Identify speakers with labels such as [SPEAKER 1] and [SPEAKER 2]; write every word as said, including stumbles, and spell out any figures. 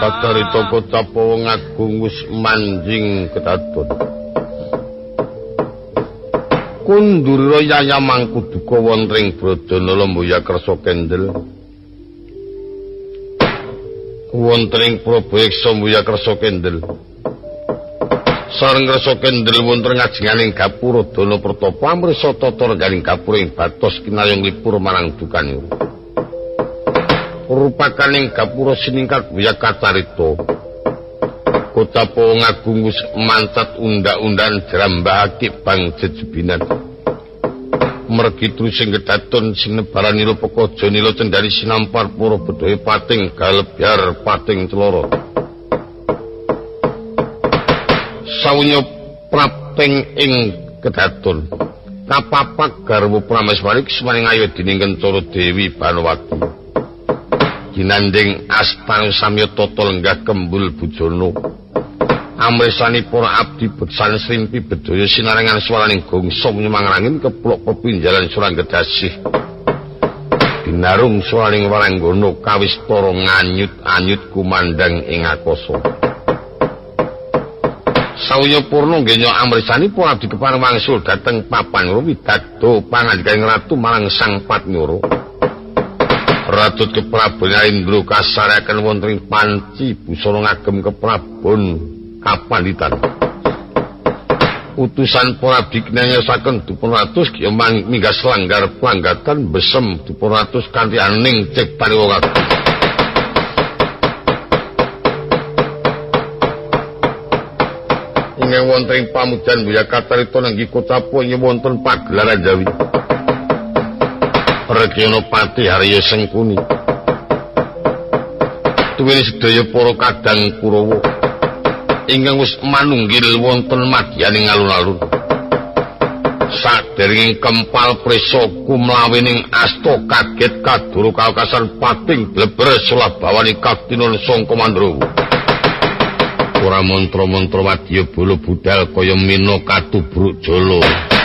[SPEAKER 1] Kacarita Kocapawa ngagung wis manjing kedatun. Kundura yaya mangkuduka wonten Bradana Lemboya Kersa Kendel. Wonten ing Prabeksa Mboya Kersa Kendel. Sareng Kersa Kendel wonten ngajenganing Gapura Dana Pertapa amrisa tata rengganing gapura ing batos kinayong lipur marang dukan. Rupakaning Gapura siningkat Mboya Kacarita. Kocapawa ngagung wis mancat undang-undangan jrambahake bang jejebinan. Mergi terus sing kedaton sing nebaran nila pekaja nila cendhani sinampar para bedhaya pating galebyar pating celoro. Sawunya prapting ing kedaton. Kapapak garwa Prameswari semaring ayo dening Kencana Dewi Banowati. Ginanding astana samya tata lenggah kembul bujana. Amresani para abdi beksan srimpi bedaya sinarengan swaraning gongso nyemangangin keplok pepinjalan surang gedasih. Binarung swaraning waranggana kawistara nganyut-anyut kumandang ing akasa. Sawya purna nggenya amresani para abdi kepareng wangsul dhateng papan widadda pangandikaning ratu marang Sang Patnyara. Ratu Keprabon Indra kasarekaken wonten ing panci busana ngagem keprabon kapanditan. Utusan para abdi nyayosaken Dipuratus kaya minggah selanggar planggatan besem Dipuratus kanthi aning cek pariwongan. Ing wonten ing pamujan Mboya Kacarita nenggih Kocapawa ing wonten pagelaran Jawi. Regana Pati Harya Sengkuni. Tuwini sedaya para kadang Kurawa ingkang wis manunggil wonten madyaning alun-alun. Saderenging kempal prisa kumlawining asta kaget kaduru kawekasan pating bleber sulabawani Kaktinun Sangka Mandrawa. Ora mantra-mantra wadya bola budal kaya mina katubruk jala.